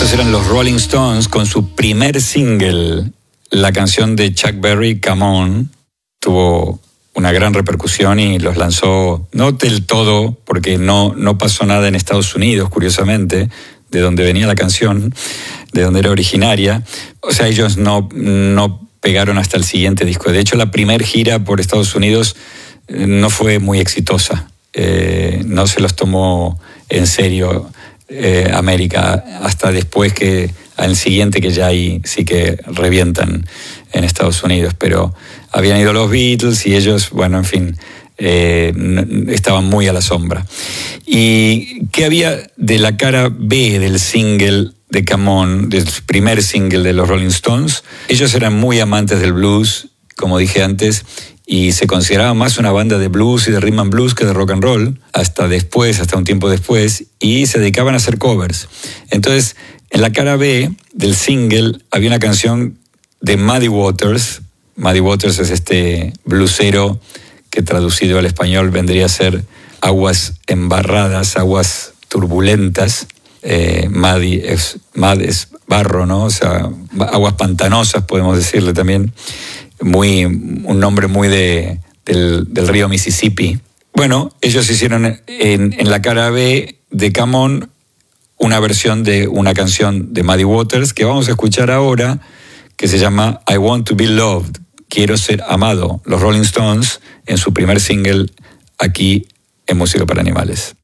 Ellos eran los Rolling Stones con su primer single, la canción de Chuck Berry, Come On. Tuvo una gran repercusión y los lanzó, no del todo, porque no pasó nada en Estados Unidos, curiosamente, de donde venía la canción, de donde era originaria. O sea, ellos no pegaron hasta el siguiente disco. De hecho, la primer gira por Estados Unidos no fue muy exitosa. No se los tomó en serio América hasta después que al siguiente, que ya ahí sí que revientan en Estados Unidos. Pero habían ido los Beatles y ellos, bueno, en fin, estaban muy a la sombra. ¿Y qué había de la cara B del single de Come On, del primer single de los Rolling Stones? Ellos eran muy amantes del blues, como dije antes, y se consideraba más una banda de blues y de rhythm and blues que de rock and roll, hasta un tiempo después, y se dedicaban a hacer covers. Entonces, en la cara B del single había una canción de Muddy Waters. Muddy Waters es este bluesero que traducido al español vendría a ser aguas embarradas, aguas turbulentas. Muddy es barro, ¿no? O sea, aguas pantanosas, podemos decirle también. Un nombre muy del río Mississippi. Bueno, ellos hicieron en la cara B de Come On una versión de una canción de Muddy Waters que vamos a escuchar ahora, que se llama I Want to Be Loved, Quiero Ser Amado, los Rolling Stones en su primer single aquí en Música para Animales.